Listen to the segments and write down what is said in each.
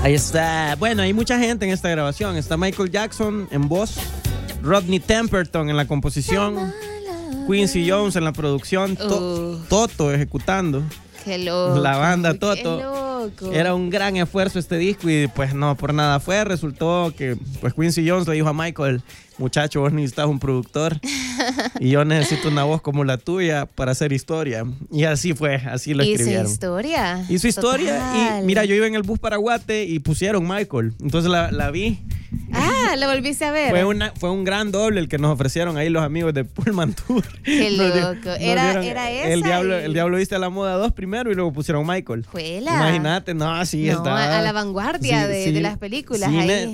Ahí está. Bueno, hay mucha gente en esta grabación. Está Michael Jackson en voz, Rodney Temperton en la composición, Quincy Jones en la producción, Toto ejecutando. Qué loco. La banda Toto. Qué loco. Era un gran esfuerzo este disco y pues no por nada fue. Resultó que pues Quincy Jones le dijo a Michael: muchacho, vos necesitas un productor y yo necesito una voz como la tuya para hacer historia. Y así fue, así lo escribieron. Hizo historia. Total. Y mira, yo iba en el bus para Guate y pusieron Michael. Entonces la vi. Ah, ¿la volviste a ver? Fue un gran doble el que nos ofrecieron ahí los amigos de Pullman Tour. Qué loco. Era esa. El Diablo Viste a la Moda 2 primero y luego pusieron Michael. Juela. Imagínate, no, así está. A la vanguardia de las películas.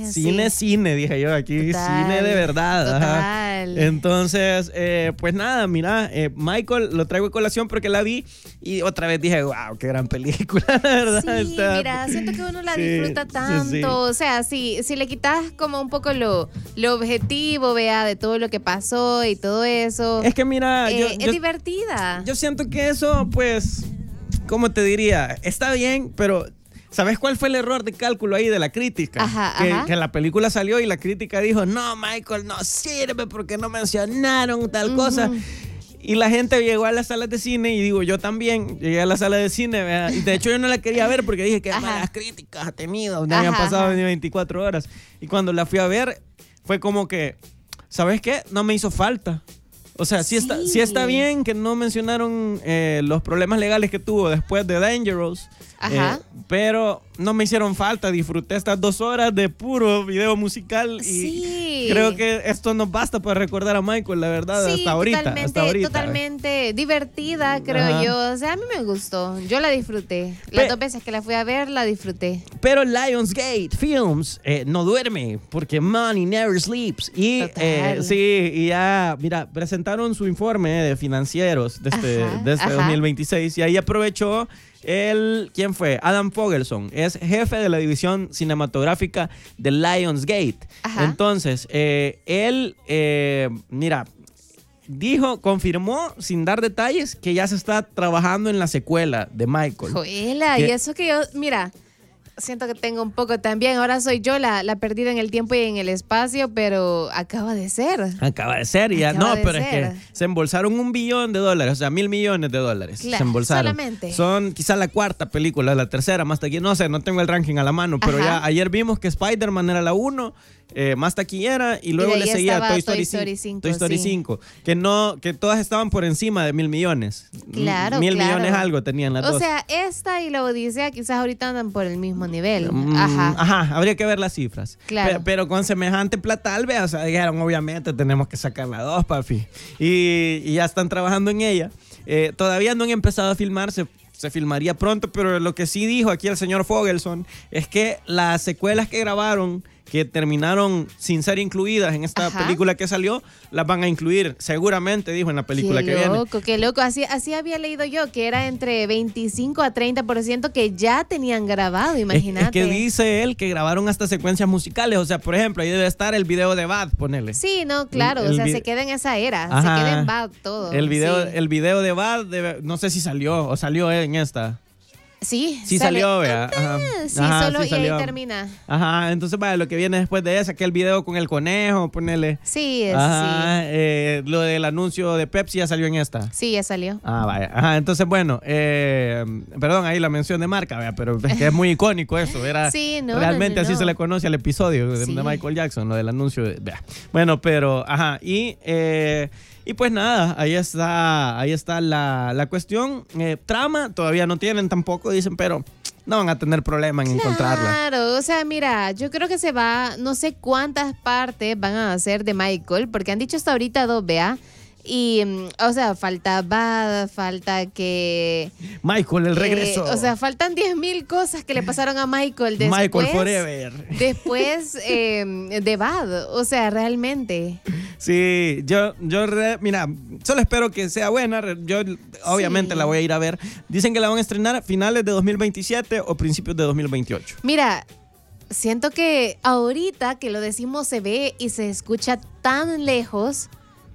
Cine, dije yo aquí. Total, cine de verdad. Total. Ajá. Entonces, pues nada, mira, Michael lo traigo a colación porque la vi y otra vez dije, wow, qué gran película, la verdad. Sí, mira, siento que uno la disfruta tanto. Sí. O sea, si le quitas como un poco lo objetivo, vea, de todo lo que pasó y todo eso. Es que mira, es divertida. Yo siento que eso, pues, ¿cómo te diría? Está bien, pero ¿sabes cuál fue el error de cálculo ahí de la crítica? Que la película salió y la crítica dijo, no, Michael no sirve porque no mencionaron tal cosa. Y la gente llegó a las salas de cine y digo, yo también llegué a la sala de cine, ¿verdad? Y de hecho yo no la quería ver porque dije que malas críticas ha tenido, no habían pasado ni 24 horas. Y cuando la fui a ver fue como que, ¿sabes qué? No me hizo falta. O sea, sí está bien que no mencionaron los problemas legales que tuvo después de Dangerous, pero no me hicieron falta. Disfruté estas 2 horas de puro video musical y creo que esto nos basta para recordar a Michael, la verdad, hasta ahorita. Totalmente divertida, creo yo. O sea, a mí me gustó. Yo la disfruté. Las 2 veces que la fui a ver, la disfruté. Pero Lionsgate Films no duerme porque money never sleeps. Y y ya, mira, presentaron su informe de financieros de este 2026 y ahí aprovechó ¿quién fue? Adam Fogelson, es jefe de la división cinematográfica de Lionsgate. Entonces, él, mira, confirmó sin dar detalles que ya se está trabajando en la secuela de Michael. Joela, y eso que yo, mira, siento que tengo un poco también. Ahora soy yo la perdida en el tiempo y en el espacio, pero acaba de ser. Ya. Es que se embolsaron $1 billón, o sea, $1,000 millones. Claro, se embolsaron. Solamente. Son quizá la 4ª película, la 3ª, más taquillera. No sé, no tengo el ranking a la mano, pero ya ayer vimos que Spider-Man era la 1, más taquillera, y luego le seguía Toy Story 5, que todas estaban por encima de $1,000 millones. Claro, 1,000 millones algo tenían las dos. O sea, esta y la Odisea quizás ahorita andan por el mismo nivel. Habría que ver las cifras. Claro. Pero con semejante platal, vea, o sea, dijeron, obviamente tenemos que sacar la 2, papi. Y ya están trabajando en ella. Todavía no han empezado a filmar, se filmaría pronto, pero lo que sí dijo aquí el señor Fogelson es que las secuelas que grabaron, que terminaron sin ser incluidas en esta película que salió, las van a incluir seguramente, dijo, en la película que viene. Qué loco, así había leído yo, que era entre 25 a 30% que ya tenían grabado, imagínate. Es que dice él que grabaron hasta secuencias musicales, o sea, por ejemplo, ahí debe estar el video de Bad, ponele. Sí, no, claro, se queda en esa era, se queda en Bad todo. El video de Bad, no sé si salió o salió en esta. Sí salió, vea. Solo sí y ahí termina. Entonces, vaya, lo que viene después de eso, aquel video con el conejo, ponele. Sí. Lo del anuncio de Pepsi ya salió en esta. Sí, ya salió. Vaya. Entonces, bueno, perdón, ahí la mención de marca, vea, pero es que es muy icónico eso. Era realmente así se le conoce al episodio de Michael Jackson, lo del anuncio. Vea. Bueno, pero, y pues nada, ahí está la cuestión. Trama todavía no tienen tampoco, dicen, pero no van a tener problema en encontrarla. Claro, o sea, mira, yo creo que no sé cuántas partes van a hacer de Michael, porque han dicho hasta ahorita 2, vea. Y, o sea, falta Bad, falta que... Michael, el regreso. O sea, faltan 10,000 cosas que le pasaron a Michael después. Michael Forever. Después de Bad, o sea, realmente. Sí, mira, solo espero que sea buena. Yo obviamente la voy a ir a ver. Dicen que la van a estrenar a finales de 2027 o principios de 2028. Mira, siento que ahorita que lo decimos se ve y se escucha tan lejos,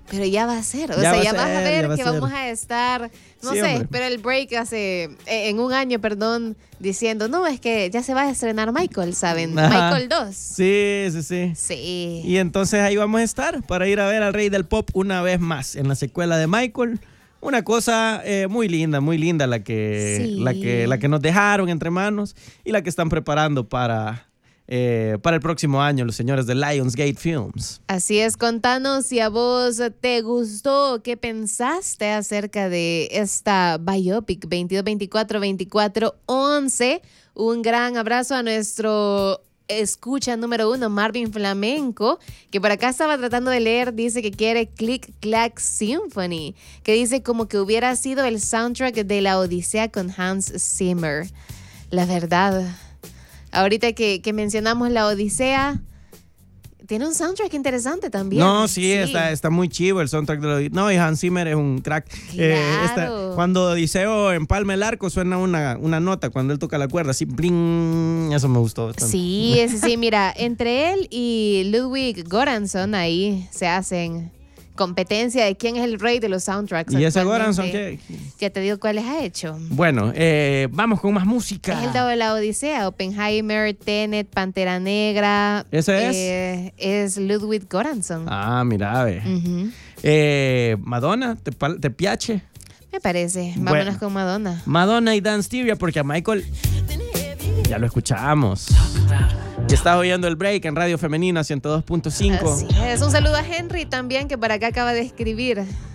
Pero ya va a ser, o sea, ya vas a ver que vamos a estar, no sé, pero el break en un año, diciendo, no, es que ya se va a estrenar Michael, ¿saben? Ajá. Michael 2. Sí. Y entonces ahí vamos a estar para ir a ver al Rey del Pop una vez más en la secuela de Michael. Una cosa muy linda la que nos dejaron entre manos y la que están preparando para el próximo año los señores de Lionsgate Films. Así es, contanos si a vos te gustó, qué pensaste acerca de esta biopic 22-24-24-11. Un gran abrazo a nuestro escucha número 1, Marvin Flamenco, que por acá estaba tratando de leer, dice que quiere Click Clack Symphony, que dice como que hubiera sido el soundtrack de La Odisea con Hans Zimmer. La verdad, ahorita que mencionamos La Odisea, tiene un soundtrack interesante también. No, sí. Está muy chivo el soundtrack de la Odisea. No, y Hans Zimmer es un crack. Claro. Cuando Odiseo empalma el arco, suena una nota cuando él toca la cuerda, así, bling. Eso me gustó bastante. Sí, mira, entre él y Ludwig Göransson ahí se hacen competencia de quién es el rey de los soundtracks. ¿Y ese Göransson qué? Ya te digo cuáles ha hecho. Bueno, vamos con más música. Es el de La Odisea, Oppenheimer, Tenet, Pantera Negra. ¿Ese es? Es Ludwig Göransson. Ah, mira, ve. Uh-huh. Madonna, ¿te piace? Me parece. Vámonos con Madonna. Madonna y Dan Stevia, porque a Michael ya lo escuchamos. Y estás oyendo el break en Radio Femenina 102.5. Así es. Un saludo a Henry también, que por acá acaba de escribir.